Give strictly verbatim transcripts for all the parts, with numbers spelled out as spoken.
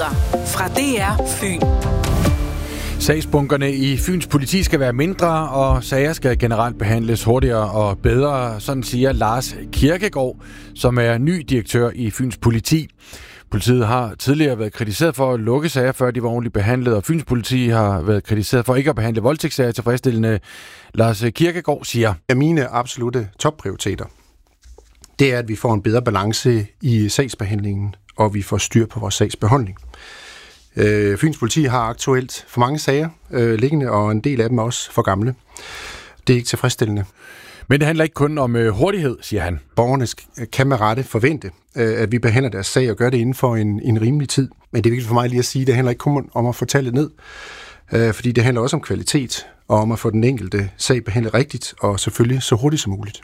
Nyheder fra D R Fyn. Sagsbunkerne i Fyns politi skal være mindre, og sager skal generelt behandles hurtigere og bedre, sådan siger Lars Kirkegaard, som er ny direktør i Fyns politi. Politiet har tidligere været kritiseret for at lukke sager, før de var ordentligt behandlet, og Fyns politi har været kritiseret for ikke at behandle voldtægtssager tilfredsstillende. Lars Kirkegaard siger: Mine absolutte topprioriteter, det er, at vi får en bedre balance i sagsbehandlingen, og vi får styr på vores sagsbehandling. Øh, Fyns politi har aktuelt for mange sager øh, liggende, og en del af dem er også for gamle. Det er ikke tilfredsstillende. Men det handler ikke kun om øh, hurtighed, siger han. Borgerne kan med rette forvente, øh, at vi behandler deres sag og gør det inden for en, en rimelig tid. Men det er vigtigt for mig lige at sige, at det handler ikke kun om at få tallet ned, øh, fordi det handler også om kvalitet, og om at få den enkelte sag behandlet rigtigt, og selvfølgelig så hurtigt som muligt.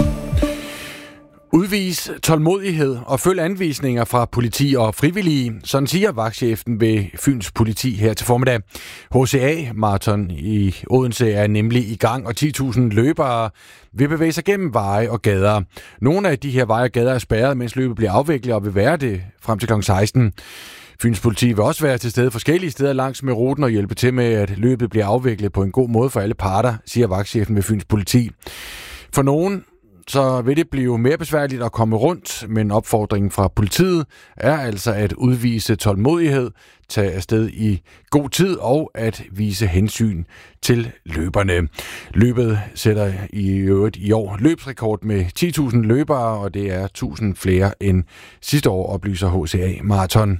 Udvis tålmodighed og følg anvisninger fra politi og frivillige, sådan siger vagtchefen ved Fyns politi her til formiddag. H C A-marathon i Odense er nemlig i gang, og ti tusind løbere vil bevæge sig gennem veje og gader. Nogle af de her veje og gader er spærret, mens løbet bliver afviklet og vil være det frem til klokken seksten. Fyns politi vil også være til stede forskellige steder langs med ruten og hjælpe til med, at løbet bliver afviklet på en god måde for alle parter, siger vagtchefen ved Fyns politi. For nogen så vil det blive mere besværligt at komme rundt, men opfordringen fra politiet er altså at udvise tålmodighed, tage afsted i god tid og at vise hensyn til løberne. Løbet sætter i øvrigt i år løbsrekord med ti tusind løbere, og det er tusind flere end sidste år, oplyser H C A-marathon.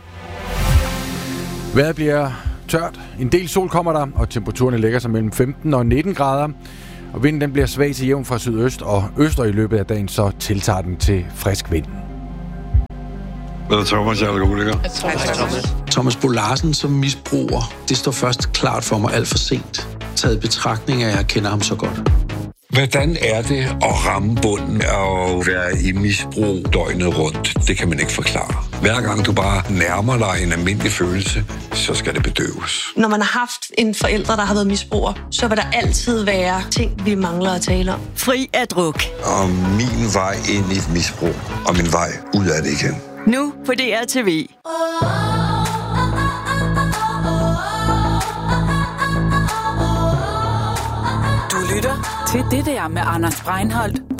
Vejret bliver tørt, en del sol kommer der, og temperaturen ligger sig mellem femten og nitten grader. Og vinden den bliver svag til jævn fra sydøst og øst, og i løbet af dagen så tiltager den til frisk vind. Hvad er Thomas, jeg er alkoholiker? Thomas. Thomas Bo Larsen som misbruger, det står først klart for mig alt for sent. Taget betragtning af, at jeg kender ham så godt. Hvordan er det at ramme bunden og være i misbrug døgnet rundt? Det kan man ikke forklare. Hver gang du bare nærmer dig en almindelig følelse, så skal det bedøves. Når man har haft en forælder, der har været misbruger, så vil der altid være ting, vi mangler at tale om. Fri af druk. Og min vej ind i et misbrug, og min vej ud af det igen. Nu på D R T V. Du lytter til Det der med Anders Breinholt